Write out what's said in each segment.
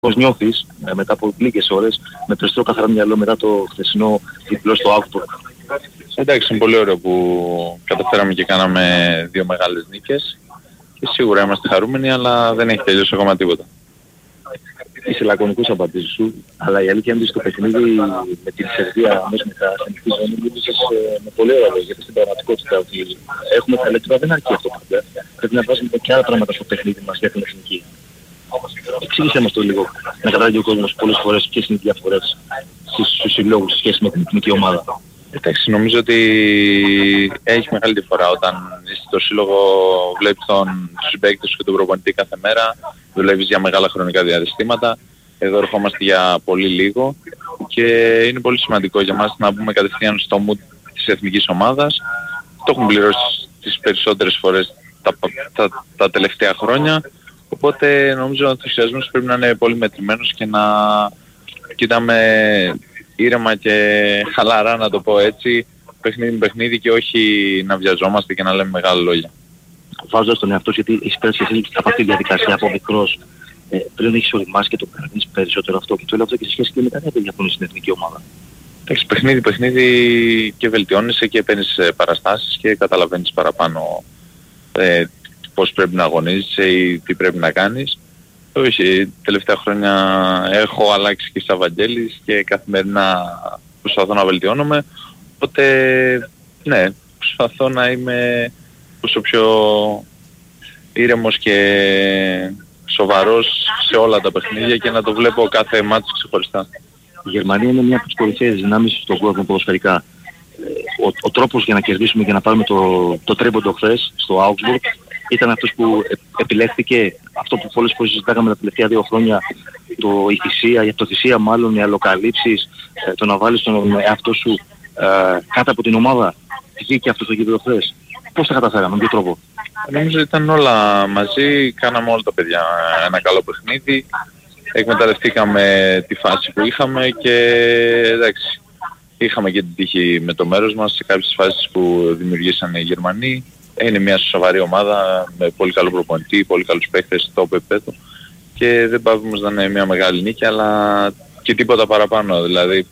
Πώς νιώθεις μετά από λίγες ώρες με το αισθητό καθαρό μυαλό μετά το χθεσινό διπλό στο Augsburg? Εντάξει, είναι πολύ ωραίο που καταφέραμε και κάναμε δύο μεγάλες νίκες και σίγουρα είμαστε χαρούμενοι, αλλά δεν έχει τελειώσει ακόμα τίποτα. Είσαι λακωνικός απαντήσεις σου, αλλά η αλήθεια είναι ότι στο παιχνίδι με την Σερβία μέσα με τα εθνική ζώνη μίλησες με πολύ ωραία λόγια, γιατί στην πραγματικότητα ότι έχουμε ταλέντο, δεν αρκεί αυτό πάντα. Πρέπει να βάζουμε και άλλα πράγματα στο παιχνίδι μας για την εθνική. Εξήγησέ μας το λίγο, να καταλάβει ο κόσμος πολλές φορές ποιες είναι οι διαφορές στους συλλόγους σε σχέση με την εθνική ομάδα. Εντάξει, νομίζω ότι έχει μεγάλη διαφορά όταν είσαι στο σύλλογο, βλέπεις τους συμπαίκτες και τον προπονητή κάθε μέρα, δουλεύεις για μεγάλα χρονικά διαστήματα. Εδώ ερχόμαστε για πολύ λίγο και είναι πολύ σημαντικό για μας να μπούμε κατευθείαν στο mood της εθνικής ομάδας. Το έχουν πληρώσει τις περισσότερες φορές τα τελευταία χρόνια, οπότε νομίζω ότι ο ενθουσιασμός πρέπει να είναι πολύ μετρημένος και να κοιτάμε ήρεμα και χαλαρά, να το πω έτσι, παιχνίδι με παιχνίδι και όχι να βιαζόμαστε και να λέμε μεγάλα λόγια. Βάζοντας τον εαυτό σου, γιατί έχεις πέρασει εσύ από αυτή τη διαδικασία από μικρός, πλέον έχεις οριμάσει και το κάνεις περισσότερο αυτό και το λέω αυτό και σε σχέση και με τα νέα παιδιά που είναι στην εθνική ομάδα. Εντάξει, παιχνίδι και βελτιώνεσαι και παίρνεις παραστάσεις και καταλαβαίνεις παραπάνω πώς πρέπει να αγωνίζεσαι ή τι πρέπει να κάνεις. Όχι, τελευταία χρόνια έχω αλλάξει και σαν Βαγγέλης και καθημερινά προσπαθώ να βελτιώνομαι, οπότε ναι, προσπαθώ να είμαι όσο πιο ήρεμος και σοβαρός σε όλα τα παιχνίδια και να το βλέπω κάθε μάτσο ξεχωριστά. Η Γερμανία είναι μια από τις κορυφαίες δυνάμεις στον κόσμο ποδοσφαιρικά. Ο τρόπος για να κερδίσουμε και να πάρουμε το τρίποντο χθες στο Augsburg ήταν αυτός που επιλέχθηκε, αυτό που πολλές φορές συζητάγαμε τα τελευταία 2 χρόνια, το θυσία μάλλον, οι αλλοκαλύψεις, το να βάλεις τον εαυτό σου κάτω από την ομάδα. Βγήκε αυτό το γήπεδο χθες. Πώς τα καταφέραμε, με ποιο τρόπο? Νομίζω ήταν όλα μαζί, κάναμε όλα τα παιδιά ένα καλό παιχνίδι, εκμεταλλευτήκαμε τη φάση που είχαμε και εντάξει, είχαμε και την τύχη με το μέρος μας σε κάποιες φάσεις που δημιουργήσαν οι Γερμανοί. Είναι μια σοβαρή ομάδα με πολύ καλό προπονητή, πολύ καλούς παίκτες στο επίπεδο και δεν πάμε όμως να είναι μια μεγάλη νίκη, αλλά και τίποτα παραπάνω. Δηλαδή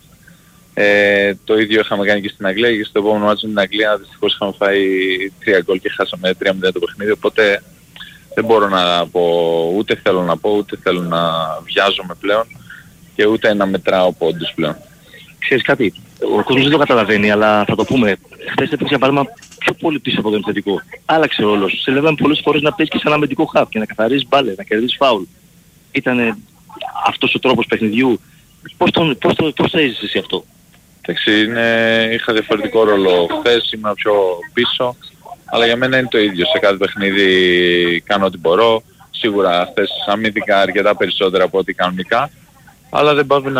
το ίδιο είχαμε κάνει και στην Αγγλία και στο επόμενο μάτσο με την Αγγλία δυστυχώς είχαμε φάει 3 γκολ και χάσαμε 3-0 το παιχνίδι, οπότε δεν μπορώ να πω, ούτε θέλω να πω, ούτε θέλω να βιάζομαι πλέον και ούτε να μετράω πόντους πλέον. Ξέρεις κάτι, ο κόσμος δεν το καταλαβαίνει, αλλά θα το πούμε. Χθες έπαιξε για παράδειγμα πιο πολύ πίσω από το επιθετικό. Άλλαξε ο ρόλος. Σε λέγαμε πολλές φορές να παίζεις και σαν αμυντικό χαφ και να καθαρίσεις μπάλες, να κερδίσεις φάουλ. Ήτανε αυτός ο τρόπος παιχνιδιού. Πώς θα έζησες εσύ αυτό? Εντάξει, είχα διαφορετικό ρόλο χθες, ήμουν πιο πίσω, αλλά για μένα είναι το ίδιο. Σε κάθε παιχνίδι κάνω ό,τι μπορώ. Σίγουρα χθες αμύθηκα αρκετά περισσότερα από ό,τι κανονικά, αλλά δεν πάει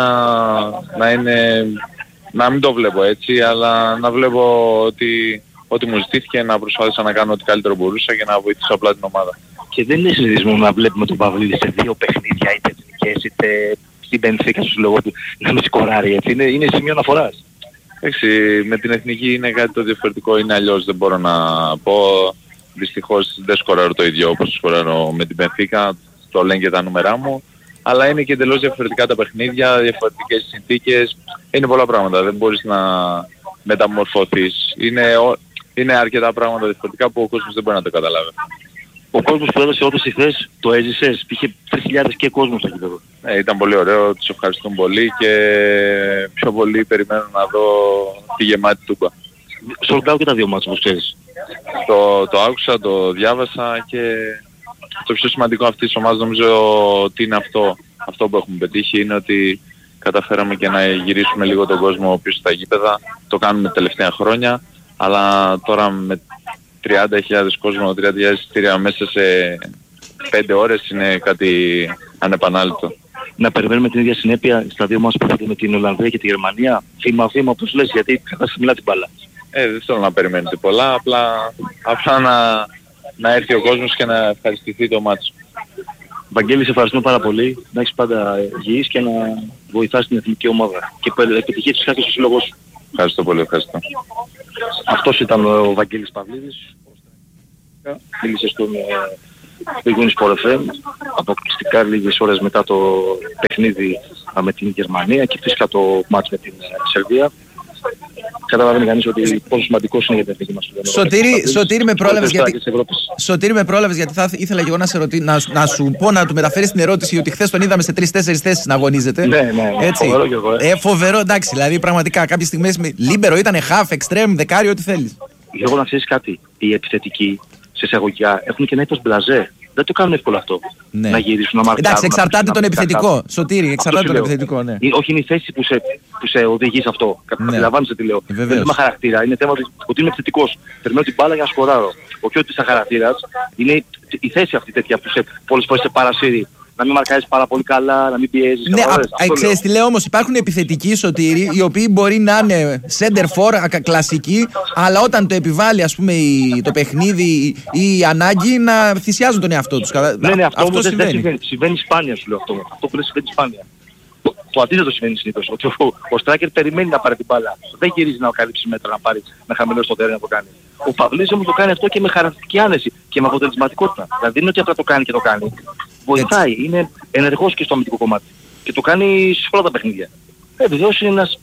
να μην το βλέπω έτσι, αλλά να βλέπω ότι μου ζητήθηκε, να προσπάθησα να κάνω ό,τι καλύτερο μπορούσα και να βοηθήσω απλά την ομάδα. Και δεν είναι συνηθισμό να βλέπουμε τον Παυλίδη σε 2 παιχνίδια, είτε εθνικές είτε στην Μπενφίκα στο λόγο του, να μην σκοράρει έτσι. Είναι σημείο αναφοράς. Εντάξει, με την εθνική είναι κάτι το διαφορετικό, είναι αλλιώς, δεν μπορώ να πω. Δυστυχώς δεν σκοράρω το ίδιο όπως σκοράρω με την Μπενφίκα, το λένε και τα νούμερά μου. Αλλά είναι και εντελώς διαφορετικά τα παιχνίδια, διαφορετικές συνθήκες, είναι πολλά πράγματα, δεν μπορείς να μεταμορφωθείς. Είναι αρκετά πράγματα διαφορετικά που ο κόσμος δεν μπορεί να το καταλάβει. Ο κόσμος που έδωσε όντως ηχθές, το έζησες, πήγε 3.000 και κόσμο στο γήπεδο. Ήταν πολύ ωραίο, τους ευχαριστούμε πολύ και πιο πολύ περιμένω να δω τη γεμάτη Τούμπα. Sold out και τα 2 μάτς, όπως ξέρεις. Το άκουσα, το διάβασα και το πιο σημαντικό αυτής της ομάδας νομίζω ότι είναι αυτό που έχουμε πετύχει, είναι ότι καταφέραμε και να γυρίσουμε λίγο τον κόσμο πίσω στα γήπεδα. Το κάνουμε τα τελευταία χρόνια, αλλά τώρα με 30.000 κόσμο, 30.000 εισιτήρια μέσα σε 5 ώρες είναι κάτι ανεπανάληπτο. Να περιμένουμε την ίδια συνέπεια στα 2 μάτς που θα με την Ολλανδία και τη Γερμανία, βήμα-βήμα όπως λες, γιατί κατάσταση μιλά την μπάλα. Δεν θέλω να περιμένετε πολλά, απλά να έρθει ο κόσμος και να ευχαριστηθεί το μάτσο. Βαγγέλη, σε ευχαριστούμε πάρα πολύ. Να έχεις πάντα υγιής και να βοηθάς την εθνική ομάδα. Και επιτυχία της κάθε στο σύλλογο σου. Ευχαριστώ πολύ, ευχαριστώ. Αυτός ήταν ο Βαγγέλης Παυλίδης. Μίλησε στον Big Win Sport FM, αποκλειστικά λίγες ώρες μετά το παιχνίδι με την Γερμανία και φυσικά το μάτς με την Σερβία. Καταλαβαίνει κανείς ότι πόσο σημαντικός είναι για την εθνική μας. Σωτήρη, με πρόλαβες γιατί θα ήθελα και εγώ να σου πω, να του μεταφέρεις την ερώτηση, ότι χθες τον είδαμε σε 3-4 θέσεις να αγωνίζεται. Ναι, έτσι. Φοβερό και εγώ. Φοβερό, εντάξει, δηλαδή πραγματικά κάποιες στιγμές λίμπερο ήταν, half, extreme, δεκάριο, ό,τι θέλεις. Εγώ να ξέρεις κάτι, οι επιθετικοί σε εισαγωγικά έχουν και ένα ήθος μπλαζέ. Δεν το κάνουν εύκολο αυτό. Ναι. Να γυρίσουν, να μαρκάρουν. Εντάξει, εξαρτάται τον επιθετικό. Σωτήρη, εξαρτάται τον επιθετικό, ναι. Όχι, είναι η θέση που σε οδηγεί σε αυτό. Καταλαβαίνεις τι λέω. Δεν είναι θέμα χαρακτήρα. Είναι θέμα ότι είμαι επιθετικός. Περιμένω την μπάλα για να σκοράρω. Όχι ότι είσαι χαρακτήρας. Είναι η θέση αυτή τέτοια που πολλές φορές σε παρασύρει. Να μην μαρκάρεις πάρα πολύ καλά, να μην πιέζεις. Ναι, ξέρεις τι λέω όμως, υπάρχουν επιθετικοί, Σωτήρη, οι οποίοι μπορεί να είναι center for, κλασικοί, αλλά όταν το επιβάλλει, ας πούμε, το παιχνίδι ή η ανάγκη, να θυσιάζουν τον εαυτό τους. Ναι, αυτό όμως δεν συμβαίνει σπάνια, σου λέω αυτό. Αυτό που λες συμβαίνει σπάνια. Το αντίθετο συμβαίνει συνήθως, ότι ο striker περιμένει να πάρει την μπάλα. Δεν γυρίζει να καλύψει μέτρα, να πάρει με χαμηλό στο τέρμα να το κάνει. Ο Παυλής όμως το κάνει αυτό και με χαρακτηριστική άνεση και με αποτελεσματικότητα. Δηλαδή δεν είναι ότι απλά το κάνει και το κάνει. Βοηθάει, είναι ενεργός και στο αμυντικό κομμάτι. Και το κάνει σε όλα τα παιχνίδια. Βεβαίως είναι ένας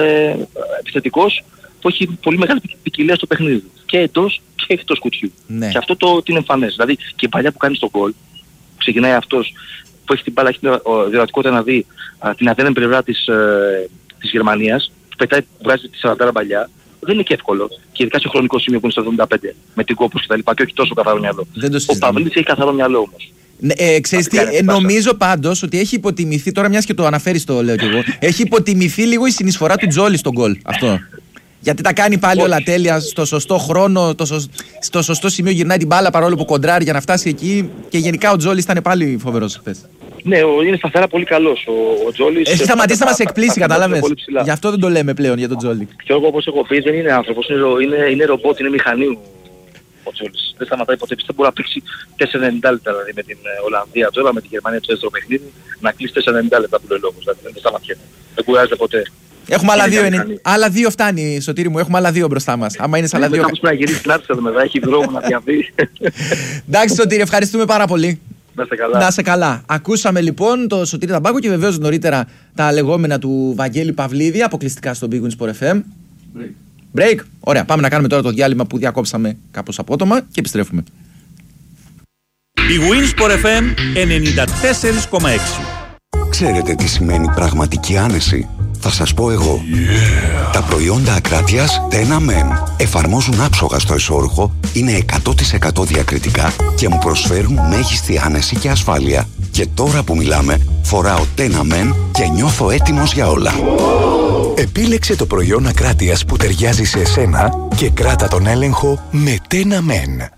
επιθετικός που έχει πολύ μεγάλη ποικιλία στο παιχνίδι. Και εντός και εκτός κουτιού. Ναι. Και αυτό το είναι εμφανές. Δηλαδή και η παλιά που κάνει στον γκολ, ξεκινάει αυτός που έχει την μπάλα, έχει την δυνατικότητα να δει την αδέννη πλευρά της Γερμανίας, που πετάει, βγάζει τη 40 παλιά. Δεν είναι και εύκολο. Και ειδικά σε χρονικό σημείο που είναι στο 75 με την κόπωση και τα λοιπά και όχι τόσο καθαρό μυαλό. Ο Παυλής έχει καθαρό μυαλό όμως. Ξέρεις τι, νομίζω πάντως ότι έχει υποτιμηθεί, τώρα μιας και το αναφέρεις το λέω κι εγώ, έχει υποτιμηθεί λίγο η συνεισφορά του Τζόλι στον γκολ αυτό. Γιατί τα κάνει πάλι όλα τέλεια, στο σωστό χρόνο, στο σωστό σημείο γυρνάει την μπάλα παρόλο που κοντράρει για να φτάσει εκεί και γενικά ο Τζόλις ήταν πάλι φοβερός χθες. Ναι, είναι σταθερά πολύ καλός ο Τζόλις. Έχει σταματήσει να μας εκπλήσει, κατάλαβες. Γι' αυτό δεν το λέμε πλέον για τον Τζόλι. Και εγώ όπως έχω πει δεν είναι άνθρωπος, είναι ρομπότ, είναι μηχανή ο Τζόλις. Δεν σταματάει ποτέ. Πιστεύω μπορεί να παίξει 4,90 λεπτά δηλαδή με την Ολλανδία τώρα, με την Γερμανία το δεύτερο παιχνίδι, να κλείσει 4,90 λεπτά που λέει λόγος. Δηλαδή δεν σταματιέται. Δεν κουράζεται ποτέ. Έχουμε άλλα δύο φτάνει, Σωτήρη μου, έχουμε άλλα δύο μπροστά μας. Άμα είναι σε άλλα δύο. Κάπως πρέπει να γυρίσει την άρτηση εδώ μετά, έχει δρόμο να διαβεί. Εντάξει Σωτήρη, ευχαριστούμε πάρα πολύ. Να είστε καλά. Να είστε καλά. Ακούσαμε λοιπόν το Σωτήρη Ταμπάκο και βεβαίως νωρίτερα τα λεγόμενα του Βαγγέλη Παυλίδη, αποκλειστικά στο Big Win Sport FM. Break. Ωραία, πάμε να κάνουμε τώρα το διάλειμμα που διακόψαμε κάπως απότομα και επιστρέφουμε. Big Win Sport FM 94,6. Ξέρετε τι σημαίνει πραγματική άνεση? Θα σας πω εγώ. Τα προϊόντα Ακράτειας Tena Men εφαρμόζουν άψογα στο εσώρουχο, είναι 100% διακριτικά και μου προσφέρουν μέγιστη άνεση και ασφάλεια. Και τώρα που μιλάμε, φοράω Tena Men και νιώθω έτοιμος για όλα. Επίλεξε το προϊόν Ακράτειας που ταιριάζει σε εσένα και κράτα τον έλεγχο με Tena Men.